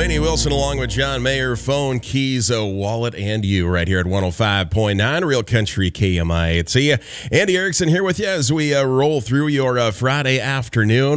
Lainey Wilson along with John Mayer, phone, keys, wallet, and you right here at 105.9 Real Country KMI. It's Andy Erickson here with you as we roll through your Friday afternoon.